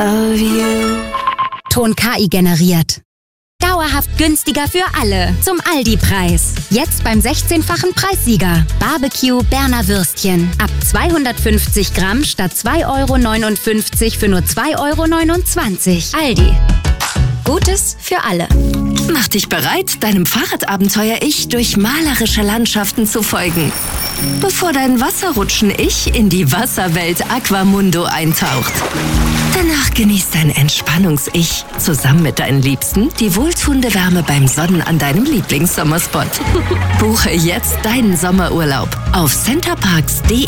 of you. Ton KI generiert. Dauerhaft günstiger für alle. Zum Aldi-Preis. Jetzt beim 16-fachen Preissieger. Barbecue Berner Würstchen. Ab 250 Gramm statt 2,59 € für nur 2,29 €. Aldi. Gutes für alle. Mach dich bereit, deinem Fahrradabenteuer-Ich durch malerische Landschaften zu folgen. Bevor dein Wasserrutschen-Ich in die Wasserwelt Aquamundo eintaucht. Danach genießt dein Entspannungs-Ich zusammen mit deinen Liebsten die wohltuende Wärme beim Sonnen an deinem Lieblingssommerspot. Buche jetzt deinen Sommerurlaub auf centerparks.de.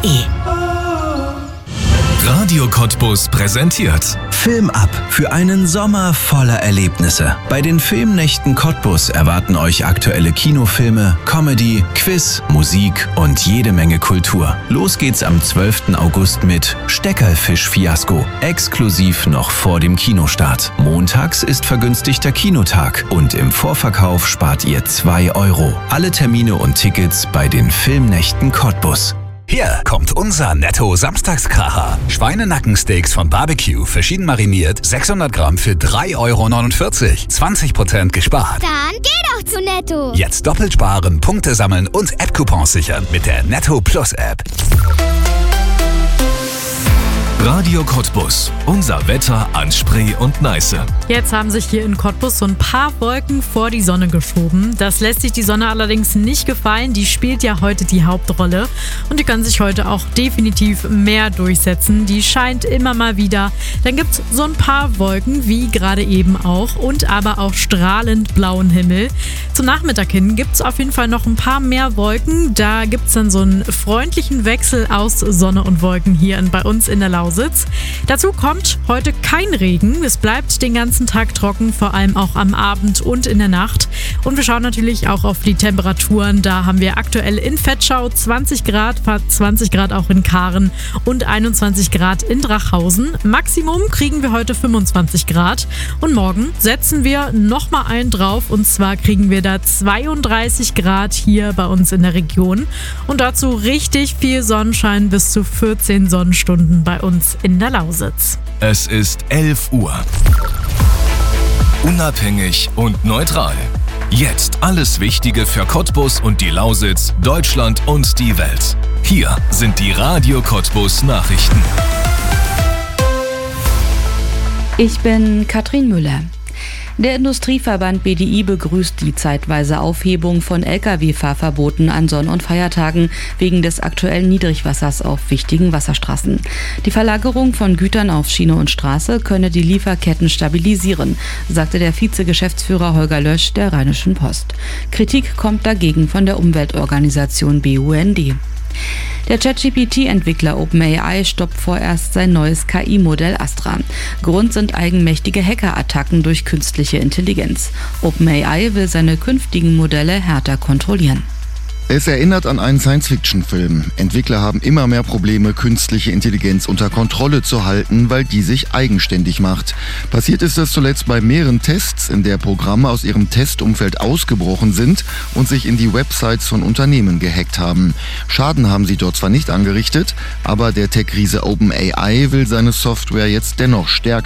Radio Cottbus präsentiert Film ab für einen Sommer voller Erlebnisse. Bei den Filmnächten Cottbus erwarten euch aktuelle Kinofilme, Comedy, Quiz, Musik und jede Menge Kultur. Los geht's am 12. August mit Steckerfisch-Fiasko. Exklusiv noch vor dem Kinostart. Montags ist vergünstigter Kinotag und im Vorverkauf spart ihr 2 €. Alle Termine und Tickets bei den Filmnächten Cottbus. Hier kommt unser Netto-Samstagskracher. Schweinenackensteaks von Barbecue, verschieden mariniert, 600 Gramm für 3,49 €. 20% gespart. Dann geh doch zu Netto. Jetzt doppelt sparen, Punkte sammeln und App-Coupons sichern mit der Netto Plus App. Radio Cottbus. Unser Wetter an Spree und Neiße. Jetzt haben sich hier in Cottbus so ein paar Wolken vor die Sonne geschoben. Das lässt sich die Sonne allerdings nicht gefallen. Die spielt ja heute die Hauptrolle. Und die kann sich heute auch definitiv mehr durchsetzen. Die scheint immer mal wieder. Dann gibt es so ein paar Wolken, wie gerade eben auch. Und aber auch strahlend blauen Himmel. Zum Nachmittag hin gibt es auf jeden Fall noch ein paar mehr Wolken. Da gibt es dann so einen freundlichen Wechsel aus Sonne und Wolken hier bei uns in der Lausitz. Dazu kommt heute kein Regen. Es bleibt den ganzen Tag trocken, vor allem auch am Abend und in der Nacht. Und wir schauen natürlich auch auf die Temperaturen. Da haben wir aktuell in Vetschau 20 Grad, 20 Grad auch in Karen und 21 Grad in Drachhausen. Maximum kriegen wir heute 25 Grad. Und morgen setzen wir nochmal einen drauf. Und zwar kriegen wir da 32 Grad hier bei uns in der Region. Und dazu richtig viel Sonnenschein, bis zu 14 Sonnenstunden bei uns in der Lausitz. Es ist 11 Uhr. Unabhängig und neutral. Jetzt alles Wichtige für Cottbus und die Lausitz, Deutschland und die Welt. Hier sind die Radio Cottbus Nachrichten. Ich bin Katrin Müller. Der Industrieverband BDI begrüßt die zeitweise Aufhebung von Lkw-Fahrverboten an Sonn- und Feiertagen wegen des aktuellen Niedrigwassers auf wichtigen Wasserstraßen. Die Verlagerung von Gütern auf Schiene und Straße könne die Lieferketten stabilisieren, sagte der Vizegeschäftsführer Holger Lösch der Rheinischen Post. Kritik kommt dagegen von der Umweltorganisation BUND. Der ChatGPT-Entwickler OpenAI stoppt vorerst sein neues KI-Modell Astra. Grund sind eigenmächtige Hackerattacken durch künstliche Intelligenz. OpenAI will seine künftigen Modelle härter kontrollieren. Es erinnert an einen Science-Fiction-Film. Entwickler haben immer mehr Probleme, künstliche Intelligenz unter Kontrolle zu halten, weil die sich eigenständig macht. Passiert ist das zuletzt bei mehreren Tests, in der Programme aus ihrem Testumfeld ausgebrochen sind und sich in die Websites von Unternehmen gehackt haben. Schaden haben sie dort zwar nicht angerichtet, aber der Tech-Riese OpenAI will seine Software jetzt dennoch stärker